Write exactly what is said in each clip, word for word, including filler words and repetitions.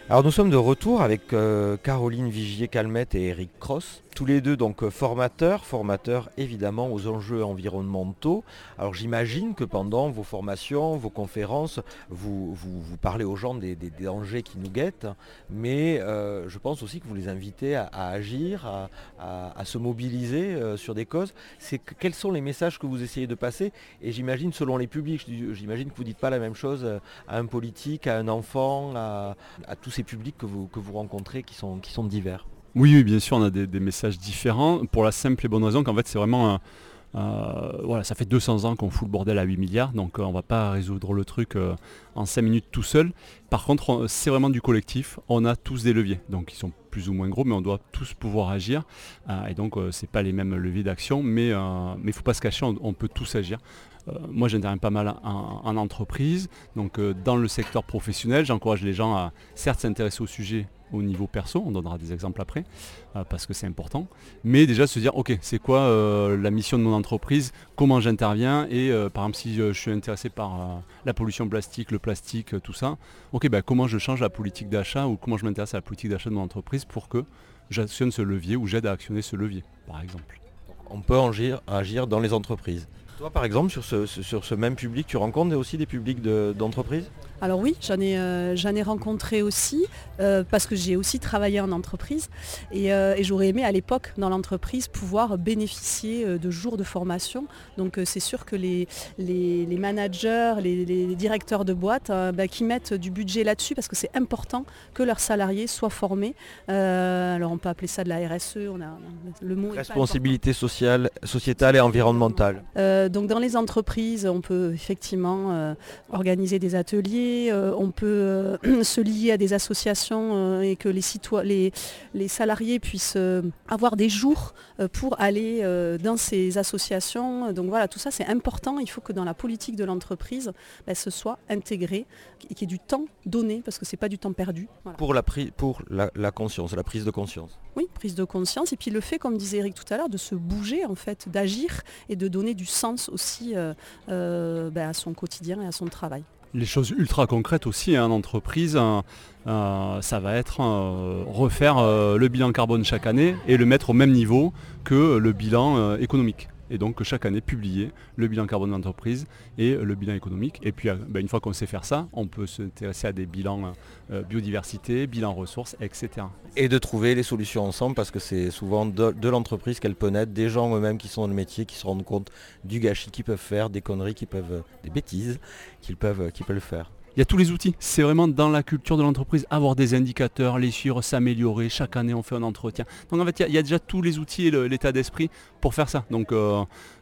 Alors nous sommes de retour avec euh, Caroline Vigier-Calmette et Eric Cross, tous les deux donc euh, formateurs, formateurs évidemment aux enjeux environnementaux. Alors j'imagine que pendant vos formations, vos conférences, vous, vous, vous parlez aux gens des, des- des dangers qui nous guettent, mais euh, je pense aussi que vous les invitez à, à agir, à, à- à se mobiliser euh, sur des causes. C'est que- quels sont les messages que vous essayez de passer? Et j'imagine selon les publics, j'imagine que vous ne dites pas la même chose euh, à un politique, à un enfant, à à tous ces publics que vous, que vous rencontrez qui sont, qui sont divers. Oui, oui, bien sûr, on a des, des messages différents pour la simple et bonne raison qu'en fait, c'est vraiment un, euh, voilà, ça fait deux cents ans qu'on fout le bordel à huit milliards, donc euh, on ne va pas résoudre le truc euh, en cinq minutes tout seul. Par contre, on- c'est vraiment du collectif. On a tous des leviers, donc ils sont plus ou moins gros, mais on doit tous pouvoir agir. Euh, et donc, euh, c'est pas les mêmes leviers d'action, mais euh, mais il ne faut pas se cacher, on, on peut tous agir. Euh, moi, j'interviens pas mal en, en entreprise, donc euh, dans le secteur professionnel, j'encourage les gens à certes s'intéresser au sujet au niveau perso, on donnera des exemples après, euh, parce que c'est important, mais déjà se dire, ok, c'est quoi euh, la mission de mon entreprise, comment j'interviens, et euh, par exemple si euh, je suis intéressé par euh, la pollution plastique, le plastique, euh, tout ça, ok, ben, comment je change la politique d'achat, ou comment je m'intéresse à la politique d'achat de mon entreprise pour que j'actionne ce levier, ou j'aide à actionner ce levier, par exemple. On peut agir, agir dans les entreprises. Toi, par exemple, sur ce, sur ce même public, tu rencontres aussi des publics de- d'entreprises? Alors oui, j'en ai, euh, j'en ai rencontré aussi, euh, parce que j'ai aussi travaillé en entreprise et, euh, et j'aurais aimé à l'époque dans l'entreprise pouvoir bénéficier euh, de jours de formation. Donc euh, c'est sûr que les, les, les managers, les, les directeurs de boîte euh, bah, qui mettent du budget là-dessus parce que c'est important que leurs salariés soient formés. Euh, alors on peut appeler ça de la R S E, on a, le mot est pas important. Responsabilité sociale, sociétale et environnementale. Euh, donc dans les entreprises, on peut effectivement euh, organiser des ateliers, euh, on peut euh, se lier à des associations euh, et que les, citoy- les, les salariés puissent euh, avoir des jours euh, pour aller euh, dans ces associations. Donc voilà, tout ça c'est important. Il faut que dans la politique de l'entreprise, ben, ce soit intégré et qu'il y ait du temps donné parce que ce n'est pas du temps perdu. Voilà. Pour, la, pri- pour la, la conscience, la prise de conscience. Oui, prise de conscience et puis le fait, comme disait Eric tout à l'heure, de se bouger en fait, d'agir et de donner du sens aussi euh, euh, ben, à son quotidien et à son travail. Les choses ultra concrètes aussi hein, en entreprise, euh, euh, ça va être euh, refaire euh, le bilan carbone chaque année et le mettre au même niveau que le bilan euh, économique. Et donc chaque année publier le bilan carbone de l'entreprise et le bilan économique. Et puis euh, ben, une fois qu'on sait faire ça, on peut s'intéresser à des bilans euh, biodiversité, bilan ressources, et cetera. Et de trouver les solutions ensemble parce que c'est souvent de, de l'entreprise qu'elle peut naître, des gens eux-mêmes qui sont dans le métier, qui se rendent compte du gâchis qu'ils peuvent faire, des conneries qu'ils peuvent, des bêtises qu'ils peuvent, qu'ils peuvent faire. Il y a tous les outils. C'est vraiment dans la culture de l'entreprise, avoir des indicateurs, les suivre, s'améliorer. Chaque année, on fait un entretien. Donc en fait, il y a, il y a déjà tous les outils et le- l'état d'esprit pour faire ça. Donc, euh,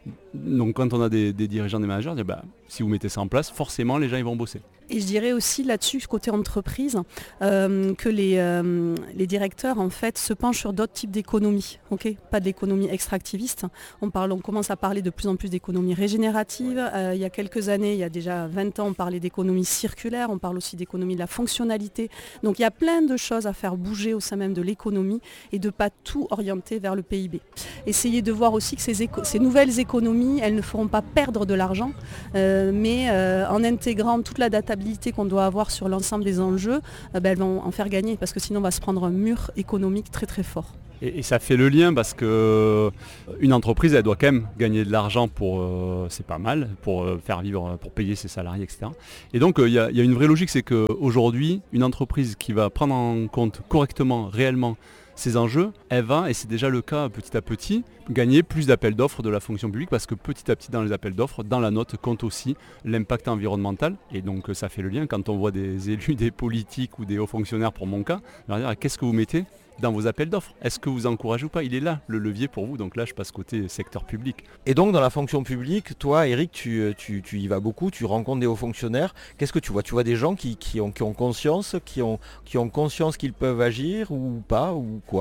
donc quand on a des, des dirigeants, des managers, on dit, bah, si vous mettez ça en place, forcément, les gens ils vont bosser. Et je dirais aussi là-dessus, côté entreprise, euh, que les, euh, les directeurs en fait se penchent sur d'autres types d'économies, ok, pas de l'économie extractiviste. On, parle, on commence à parler de plus en plus d'économie régénérative. Euh, il y a quelques années, il y a déjà vingt ans, on parlait d'économie circulaire, on parle aussi d'économie de la fonctionnalité. Donc il y a plein de choses à faire bouger au sein même de l'économie et de ne pas tout orienter vers le P I B. Essayez de voir aussi que ces, éco- ces nouvelles économies, elles ne feront pas perdre de l'argent, euh, mais euh, en intégrant toute la data qu'on doit avoir sur l'ensemble des enjeux, euh, ben, elles vont en faire gagner parce que sinon on va se prendre un mur économique très très fort. Et, et ça fait le lien parce que euh, une entreprise, elle doit quand même gagner de l'argent pour, euh, c'est pas mal, pour euh, faire vivre, pour payer ses salariés, et cetera. Et donc il euh, y, y a une vraie logique, c'est qu'aujourd'hui, une entreprise qui va prendre en compte correctement, réellement, ces enjeux, elle va, et c'est déjà le cas petit à petit, gagner plus d'appels d'offres de la fonction publique parce que petit à petit dans les appels d'offres, dans la note compte aussi l'impact environnemental. Et donc ça fait le lien quand on voit des élus, des politiques ou des hauts fonctionnaires pour mon cas, leur dire qu'est-ce que vous mettez dans vos appels d'offres? Est-ce que vous encouragez ou pas? Il est là le levier pour vous, donc là je passe côté secteur public. Et donc dans la fonction publique, toi Eric, tu, tu, tu y vas beaucoup, tu rencontres des hauts fonctionnaires. Qu'est-ce que tu vois? Tu vois des gens qui, qui, ont, qui ont conscience, qui ont, qui ont conscience qu'ils peuvent agir ou pas, ou quoi?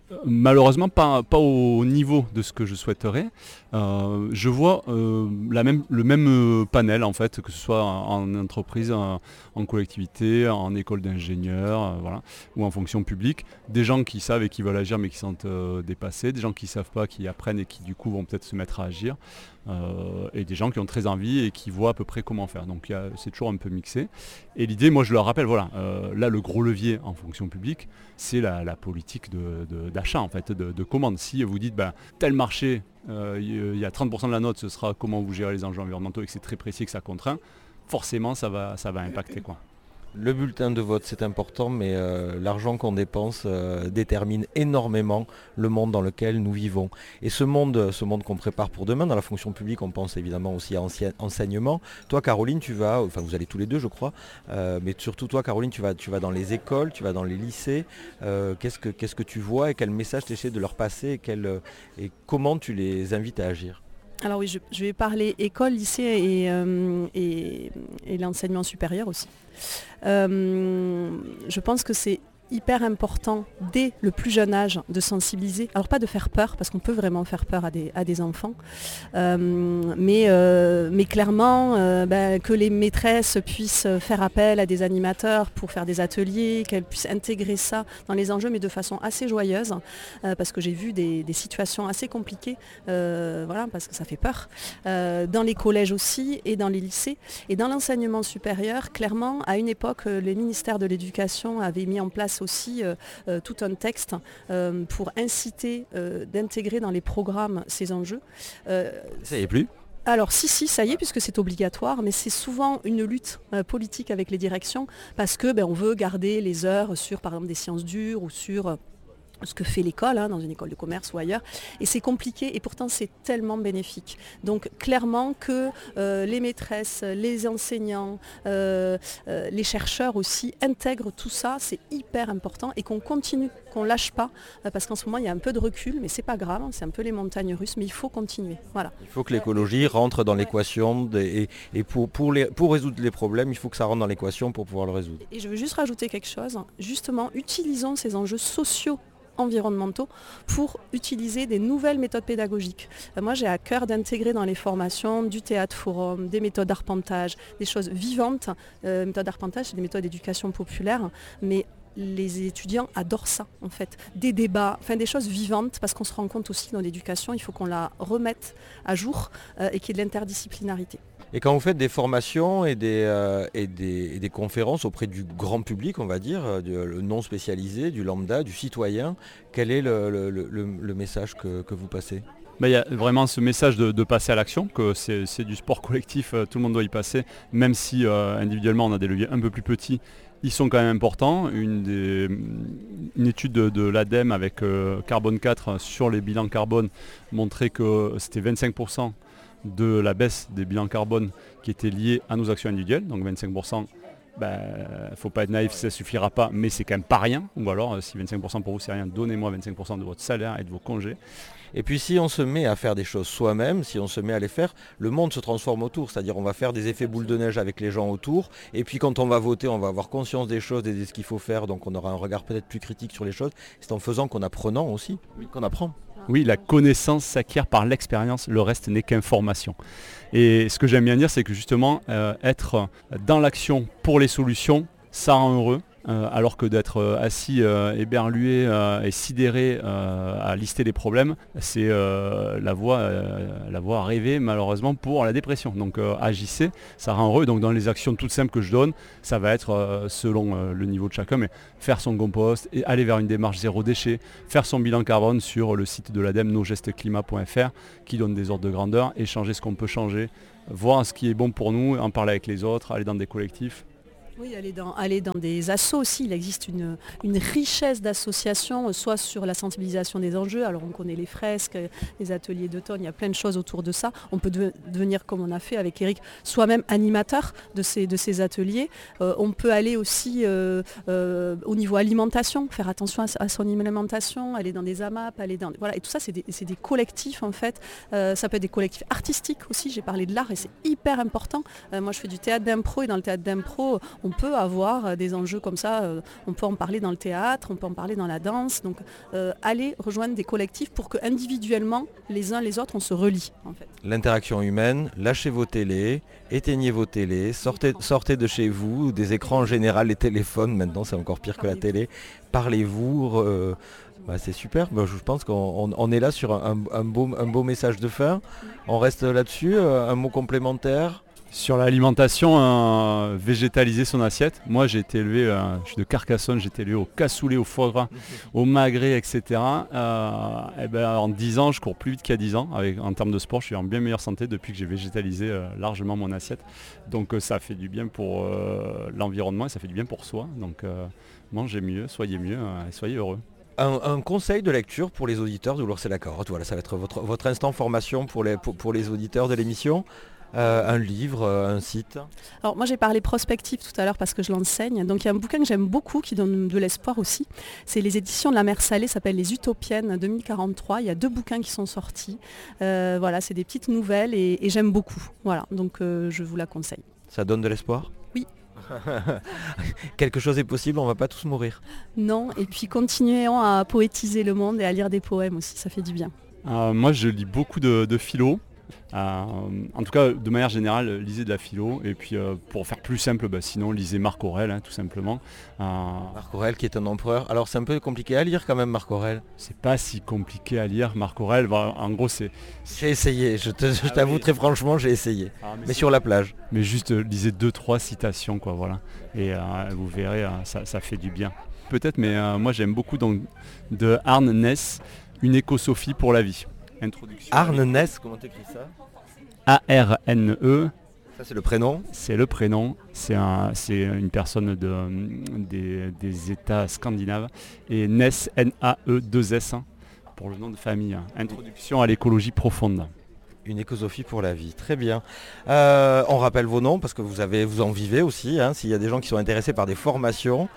Malheureusement, pas, pas au niveau de ce que je souhaiterais. Euh, je vois euh, la même, le même euh, panel, en fait, que ce soit en, en entreprise, en, en collectivité, en école d'ingénieurs, euh, voilà, ou en fonction publique. Des gens qui savent et qui veulent agir mais qui sont euh, dépassés, des gens qui ne savent pas, qui apprennent et qui du coup vont peut-être se mettre à agir, euh, et des gens qui ont très envie et qui voient à peu près comment faire. Donc c'est toujours un peu mixé. Et l'idée, moi je leur rappelle, voilà, euh, là le gros levier en fonction publique, c'est la, la politique de, de, d'achat, en fait, de, de commande. Si vous dites, ben, tel marché, il euh, y a trente pour cent de la note, ce sera comment vous gérez les enjeux environnementaux et que c'est très précis, que ça contraint, forcément ça va, ça va impacter, quoi. Le bulletin de vote, c'est important, mais euh, l'argent qu'on dépense euh, détermine énormément le monde dans lequel nous vivons. Et ce monde, ce monde qu'on prépare pour demain, dans la fonction publique, on pense évidemment aussi à ancien, enseignement. Toi, Caroline, tu vas, enfin vous allez tous les deux, je crois, euh, mais surtout toi, Caroline, tu vas, tu vas dans les écoles, tu vas dans les lycées. Euh, qu'est-ce que, qu'est-ce que tu vois et quel message tu essaies de leur passer et, quel, et comment tu les invites à agir ? Alors oui, je, je vais parler école, lycée et, euh, et, et l'enseignement supérieur aussi. Euh, je pense que c'est hyper important dès le plus jeune âge de sensibiliser, alors pas de faire peur, parce qu'on peut vraiment faire peur à des, à des enfants, euh, mais, euh, mais clairement euh, ben, que les maîtresses puissent faire appel à des animateurs pour faire des ateliers, qu'elles puissent intégrer ça dans les enjeux, mais de façon assez joyeuse, euh, parce que j'ai vu des, des situations assez compliquées, euh, voilà, parce que ça fait peur, euh, dans les collèges aussi et dans les lycées. Et dans l'enseignement supérieur, clairement, à une époque, le ministère de l'Éducation avait mis en place aussi euh, euh, tout un texte euh, pour inciter euh, d'intégrer dans les programmes ces enjeux. Euh, ça y est plus. Alors si, si, ça y est, puisque c'est obligatoire, mais c'est souvent une lutte euh, politique avec les directions, parce que ben, on veut garder les heures sur, par exemple, des sciences dures ou sur... Euh, ce que fait l'école, hein, dans une école de commerce ou ailleurs, et c'est compliqué et pourtant c'est tellement bénéfique. Donc clairement que euh, les maîtresses, les enseignants, euh, euh, les chercheurs aussi intègrent tout ça, c'est hyper important et qu'on continue, qu'on lâche pas, euh, parce qu'en ce moment il y a un peu de recul, mais c'est pas grave, hein, c'est un peu les montagnes russes, mais il faut continuer. Voilà. Il faut que l'écologie rentre dans l'équation de, et, et pour, pour, les, pour résoudre les problèmes, il faut que ça rentre dans l'équation pour pouvoir le résoudre. Et je veux juste rajouter quelque chose, justement, utilisons ces enjeux sociaux environnementaux pour utiliser des nouvelles méthodes pédagogiques. Euh, moi j'ai à cœur d'intégrer dans les formations du théâtre forum, des méthodes d'arpentage, des choses vivantes. Euh, méthodes d'arpentage, c'est des méthodes d'éducation populaire, mais les étudiants adorent ça en fait. Des débats, enfin des choses vivantes, parce qu'on se rend compte aussi dans l'éducation, il faut qu'on la remette à jour euh, et qu'il y ait de l'interdisciplinarité. Et quand vous faites des formations et des, euh, et des, et des conférences auprès du grand public, on va dire, euh, du, le non spécialisé, du lambda, du citoyen, quel est le, le, le, le message que, que vous passez ? Ben, il y a vraiment ce message de, de passer à l'action, que c'est, c'est du sport collectif, euh, tout le monde doit y passer, même si euh, individuellement on a des leviers un peu plus petits, ils sont quand même importants. Une, des, une étude de, de l'ADEME avec euh, Carbone quatre sur les bilans carbone montrait que c'était vingt-cinq pour cent de la baisse des bilans carbone qui étaient liés à nos actions individuelles, donc vingt-cinq pour cent. Il ben, ne faut pas être naïf, ça ne suffira pas, mais c'est quand même pas rien. Ou alors, si vingt-cinq pour cent pour vous c'est rien, donnez-moi vingt-cinq pour cent de votre salaire et de vos congés. Et puis si on se met à faire des choses soi-même, si on se met à les faire, le monde se transforme autour. C'est-à-dire on va faire des effets boule de neige avec les gens autour. Et puis quand on va voter, on va avoir conscience des choses et de ce qu'il faut faire. Donc on aura un regard peut-être plus critique sur les choses. C'est en faisant qu'en apprenant aussi, qu'on apprend. Oui, la connaissance s'acquiert par l'expérience, le reste n'est qu'information. Et ce que j'aime bien dire, c'est que justement, euh, être dans l'action pour les solutions, ça rend heureux. Euh, alors que d'être euh, assis, euh, éberlué euh, et sidéré euh, à lister les problèmes, c'est euh, la voie, euh, la voie rêvée malheureusement pour la dépression. Donc euh, agissez, ça rend heureux. Donc dans les actions toutes simples que je donne, ça va être euh, selon euh, le niveau de chacun, mais faire son compost, et aller vers une démarche zéro déchet, faire son bilan carbone sur le site de l'ADEME nos gestes climat point f r qui donne des ordres de grandeur, échanger ce qu'on peut changer, voir ce qui est bon pour nous, en parler avec les autres, aller dans des collectifs. Oui, aller dans, aller dans des assos aussi. Il existe une, une richesse d'associations, soit sur la sensibilisation des enjeux. Alors on connaît les fresques, les ateliers d'automne, il y a plein de choses autour de ça. On peut de, devenir, comme on a fait avec Eric, soi-même animateur de ces, de ces ateliers. Euh, on peut aller aussi euh, euh, au niveau alimentation, faire attention à, à son alimentation, aller dans des A M A P, aller dans... Voilà. Et tout ça, c'est des, c'est des collectifs en fait. Euh, ça peut être des collectifs artistiques aussi. J'ai parlé de l'art et c'est hyper important. Euh, moi, je fais du théâtre d'impro et dans le théâtre d'impro, on on peut avoir des enjeux comme ça, euh, on peut en parler dans le théâtre, on peut en parler dans la danse. Donc euh, allez rejoindre des collectifs pour que individuellement, les uns les autres, on se relie en fait. L'interaction humaine, lâchez vos télés, éteignez vos télés, sortez, sortez de chez vous, des écrans en général, les téléphones, maintenant c'est encore pire que la télé. Parlez-vous, euh, bah c'est super, bah, je pense qu'on on, on est là sur un, un, beau, un beau message de fin. On reste là-dessus, euh, un mot complémentaire. Sur l'alimentation, euh, végétaliser son assiette. Moi j'ai été élevé, euh, je suis de Carcassonne, j'ai été élevé au cassoulet, au foie gras, au magret, et cetera. Euh, et ben, en dix ans, je cours plus vite qu'à dix ans. Avec, en termes de sport, je suis en bien meilleure santé depuis que j'ai végétalisé euh, largement mon assiette. Donc euh, ça fait du bien pour euh, l'environnement et ça fait du bien pour soi. Donc euh, mangez mieux, soyez mieux euh, et soyez heureux. Un, un conseil de lecture pour les auditeurs de L'Ours et la Carotte. Voilà, ça va être votre, votre instant formation pour les, pour, pour les auditeurs de l'émission. Euh, un livre, euh, un site. Alors moi j'ai parlé prospective tout à l'heure parce que je l'enseigne. Donc il y a un bouquin que j'aime beaucoup qui donne de l'espoir aussi. C'est les éditions de la Mer Salée, ça s'appelle Les Utopiennes deux mille quarante-trois. Il y a deux bouquins qui sont sortis. Euh, voilà, c'est des petites nouvelles et, et j'aime beaucoup. Voilà, donc euh, je vous la conseille. Ça donne de l'espoir ? Oui. Quelque chose est possible, on va pas tous mourir. Non, et puis continuons à poétiser le monde et à lire des poèmes aussi, ça fait du bien. Euh, moi je lis beaucoup de, de philo. Euh, en tout cas, de manière générale, lisez de la philo. Et puis, euh, pour faire plus simple, bah, sinon, lisez Marc Aurèle, hein, tout simplement. Euh, Marc Aurèle qui est un empereur. Alors, c'est un peu compliqué à lire quand même, Marc Aurèle. C'est pas si compliqué à lire, Marc Aurèle. Bah, en gros, c'est... J'ai essayé, je, te, je Ah t'avoue oui. très franchement, j'ai essayé. Ah, mais mais sur la plage. Mais juste, euh, lisez deux, trois citations, quoi, voilà. Et euh, vous verrez, euh, ça, ça fait du bien. Peut-être, mais euh, moi, j'aime beaucoup donc, de Arne Ness, Une écosophie pour la vie. Introduction. Arne Ness, comment t'écris ça ? A R N E. Ça c'est le prénom. C'est le prénom. C'est un, c'est une personne de, des, des États scandinaves. Et Ness, N A E deux S, hein, pour le nom de famille. Introduction à l'écologie profonde. Une écosophie pour la vie, très bien. Euh, on rappelle vos noms parce que vous, avez, vous en vivez aussi, hein, s'il y a des gens qui sont intéressés par des formations.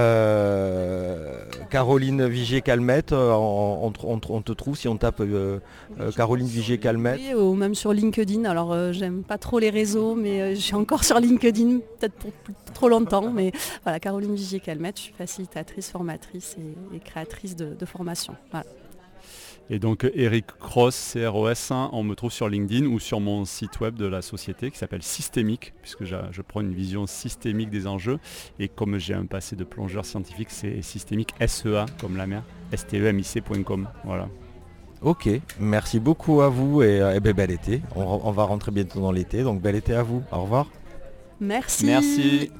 Euh, Caroline Vigier-Calmette, on, on, on, on te trouve si on tape euh, euh, Caroline Vigier-Calmette. Oui, ou même sur LinkedIn. Alors euh, j'aime pas trop les réseaux, mais euh, je suis encore sur LinkedIn, peut-être pour, pour trop longtemps. Mais voilà, Caroline Vigier-Calmette, je suis facilitatrice, formatrice et, et créatrice de, de formation. Voilà. Et donc Eric Cross, C R O S, on me trouve sur LinkedIn ou sur mon site web de la société qui s'appelle Systémique, puisque je, je prends une vision systémique des enjeux. Et comme j'ai un passé de plongeur scientifique, c'est Systémique S E A comme la mer, S T E M I C point com. Voilà. Ok, merci beaucoup à vous et, et ben, bel été. On, on va rentrer bientôt dans l'été, donc bel été à vous. Au revoir. Merci. Merci.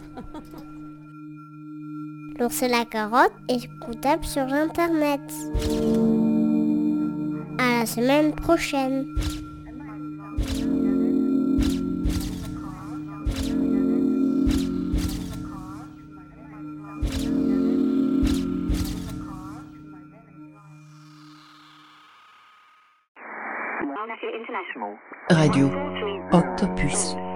L'Ours et la Carotte est écoutable sur Internet. À la semaine prochaine. Radio Octopus.